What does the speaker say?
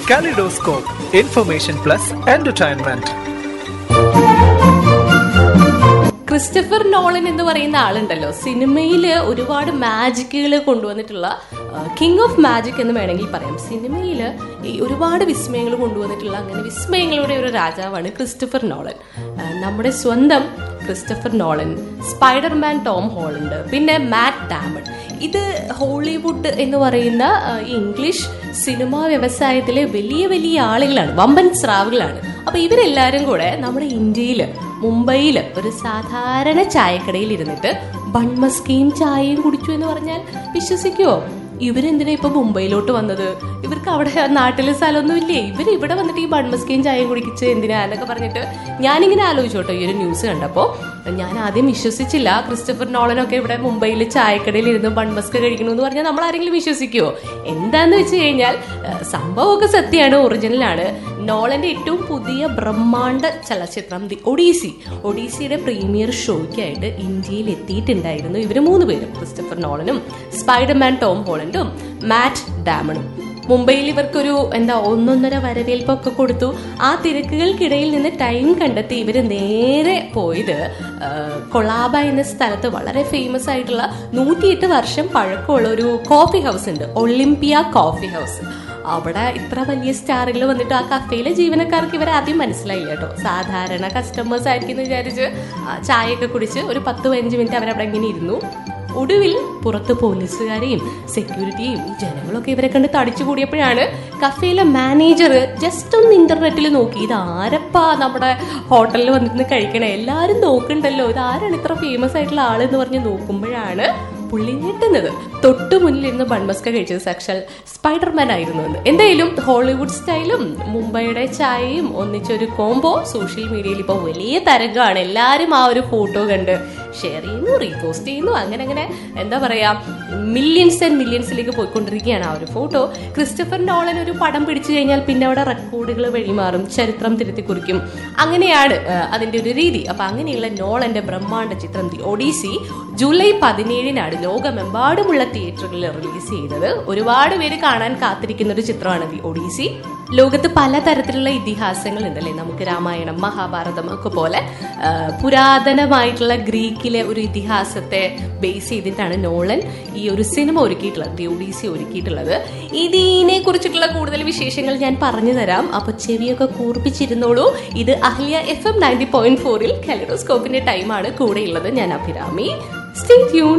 Kaleidoscope, information plus entertainment. Christopher Nolan എന്ന് പറയുന്ന ആളുണ്ടല്ലോ, സിനിമയില് ഒരുപാട് മാജിക്കുകൾ കൊണ്ടുവന്നിട്ടുള്ള കിങ് ഓഫ് മാജിക് എന്ന് വേണമെങ്കിൽ പറയാം. സിനിമയില് ഈ ഒരുപാട് വിസ്മയങ്ങൾ കൊണ്ടുവന്നിട്ടുള്ള, അങ്ങനെ വിസ്മയങ്ങളുടെ ഒരു രാജാവാണ് ക്രിസ്റ്റഫർ നോളൻ. നമ്മുടെ സ്വന്തം Christopher Nolan, Spiderman Tom Holland, പിന്നെ മാറ്റ് ഡാമൺ. ഇത് ഹോളിവുഡ് എന്ന് പറയുന്ന ഇംഗ്ലീഷ് സിനിമാ വ്യവസായത്തിലെ വലിയ വലിയ ആളുകളാണ്, വമ്പൻ സ്രാവുകളാണ്. അപ്പൊ ഇവരെല്ലാരും കൂടെ നമ്മുടെ ഇന്ത്യയില് മുംബൈയില് ഒരു സാധാരണ ചായക്കടയിൽ ഇരുന്നിട്ട് ബൺമസ്കയും ചായയും കുടിച്ചു എന്ന് പറഞ്ഞാൽ വിശ്വസിക്കുവോ? ഇവരെന്തിനാ ഇപ്പൊ മുംബൈയിലോട്ട് വന്നത്? ഇവർക്ക് അവിടെ നാട്ടിലെ സ്ഥലമൊന്നും ഇല്ലേ? ഇവർ ഇവിടെ വന്നിട്ട് ഈ ബൺമസ്കയും ചായയും കുടിച്ച് എന്തിനാ എന്നൊക്കെ പറഞ്ഞിട്ട് ഞാനിങ്ങനെ ആലോചിച്ചോട്ടോ ഈ ഒരു ന്യൂസ് കണ്ടപ്പോ. ഞാൻ ആദ്യം വിശ്വസിച്ചില്ല. ക്രിസ്റ്റഫർ നോളനൊക്കെ ഇവിടെ മുംബൈയിൽ ചായക്കടയിൽ ഇരുന്ന് ബൺമസ്ക കഴിക്കണമെന്ന് പറഞ്ഞാൽ നമ്മൾ ആരെങ്കിലും വിശ്വസിക്കുവോ? എന്താന്ന് വെച്ച് കഴിഞ്ഞാൽ സംഭവമൊക്കെ സത്യമാണ്, ഒറിജിനലാണ്. നോളന്റെ ഏറ്റവും പുതിയ ബ്രഹ്മാണ്ഡ ചലച്ചിത്രം ദി ഒഡീസിയുടെ പ്രീമിയർ ഷോയ്ക്കായിട്ട് ഇന്ത്യയിൽ എത്തിയിട്ടുണ്ടായിരുന്നു ഇവര് 3 പേരും, ക്രിസ്റ്റഫർ നോളനും സ്പൈഡർമാൻ ടോം ഹോളണ്ടും മാറ്റ് ഡാമണും. മുംബൈയിൽ ഇവർക്കൊരു ഒന്നൊന്നര വരവേൽപ്പൊക്കെ കൊടുത്തു. ആ തിരക്കുകൾക്കിടയിൽ നിന്ന് ടൈം കണ്ടെത്തി ഇവര് നേരെ പോയത് കൊളാബ എന്ന സ്ഥലത്ത് വളരെ ഫേമസ് ആയിട്ടുള്ള 108 വർഷം പഴക്കമുള്ള ഒരു കോഫി ഹൗസ് ഉണ്ട്, ഒളിമ്പിയ കോഫി ഹൗസ്. അവിടെ ഇത്ര വലിയ സ്റ്റാറുകൾ വന്നിട്ട് ആ കഫേയിലെ ജീവനക്കാർക്ക് ഇവരെ ആദ്യം മനസ്സിലായില്ല കേട്ടോ. സാധാരണ കസ്റ്റമേഴ്സ് ആയിരിക്കും എന്ന് വിചാരിച്ച് ചായയൊക്കെ കുടിച്ച് ഒരു 10-15 മിനിറ്റ് അവരവിടെ ഇങ്ങനെ ഇരുന്നു. ഒടുവിൽ പുറത്ത് പോലീസുകാരെയും സെക്യൂരിറ്റിയും ജനങ്ങളൊക്കെ ഇവരെ കണ്ട് തടിച്ചു കൂടിയപ്പോഴാണ് കഫേയിലെ മാനേജർ ജസ്റ്റ് ഒന്ന് ഇന്റർനെറ്റിൽ നോക്കി, ഇത് ആരപ്പാ നമ്മുടെ ഹോട്ടലിൽ വന്നിട്ട് കഴിക്കണേ, എല്ലാരും നോക്കണ്ടല്ലോ, ഇത് ആരാണ് ഇത്ര ഫേമസ് ആയിട്ടുള്ള ആള് എന്ന് പറഞ്ഞ് നോക്കുമ്പോഴാണ് പുള്ളി ഞെട്ടുന്നത്. തൊട്ടു മുന്നിലിരുന്ന് ബൺമസ്ക കഴിച്ചത് സാക്ഷാൽ സ്പൈഡർമാൻ ആയിരുന്നു എന്ന്. എന്തായാലും ഹോളിവുഡ് സ്റ്റൈലും മുംബൈയുടെ ചായയും ഒന്നിച്ചൊരു കോംബോ സോഷ്യൽ മീഡിയയിൽ ഇപ്പോൾ വലിയ തരംഗമാണ്. എല്ലാവരും ആ ഒരു ഫോട്ടോ കണ്ട് ഷെയർ ചെയ്യുന്നു, റീപോസ്റ്റ് ചെയ്യുന്നു, അങ്ങനെ എന്താ പറയാ, മില്യൺസ് ആൻഡ് മില്യൺസിലേക്ക് പോയിക്കൊണ്ടിരിക്കുകയാണ് ആ ഒരു ഫോട്ടോ. ക്രിസ്റ്റഫർ നോളൻ ഒരു പടം പിടിച്ചു കഴിഞ്ഞാൽ പിന്നെ അവിടെ റെക്കോർഡുകൾ വഴിമാറും, ചരിത്രം തിരുത്തി കുറിക്കും, അങ്ങനെയാണ് അതിന്റെ ഒരു രീതി. അപ്പൊ അങ്ങനെയുള്ള നോളന്റെ ബ്രഹ്മാണ്ഡ ചിത്രം ദി ഒഡീസി ജൂലൈ 17 ലോകമെമ്പാടുമുള്ള തിയേറ്ററുകളിൽ റിലീസ് ചെയ്തത്. ഒരുപാട് പേര് കാണാൻ കാത്തിരിക്കുന്ന ഒരു ചിത്രമാണ് ദി ഒഡീസി. ലോകത്ത് പലതരത്തിലുള്ള ഇതിഹാസങ്ങൾ ഉണ്ടല്ലേ, നമുക്ക് രാമായണം, മഹാഭാരതം ഒക്കെ പോലെ പുരാതനമായിട്ടുള്ള ഗ്രീക്കിലെ ഒരു ഇതിഹാസത്തെ ബേസ് ചെയ്തിട്ടാണ് നോളൻ ഈ ഒരു സിനിമ ഒരുക്കിയിട്ടുള്ളത്, ദി ഒഡീസി ഒരുക്കിയിട്ടുള്ളത്. ഇതിനെ കുറിച്ചിട്ടുള്ള കൂടുതൽ വിശേഷങ്ങൾ ഞാൻ പറഞ്ഞു തരാം. അപ്പൊ ചെവിയൊക്കെ കൂർപ്പിച്ചിരുന്നോളൂ. ഇത് അഹല്യ FM 90.4 കലൈഡോസ്കോപ്പിന്റെ ടൈമാണ്. കൂടെയുള്ളത് ഞാൻ അഭിരാമി. Stay tune.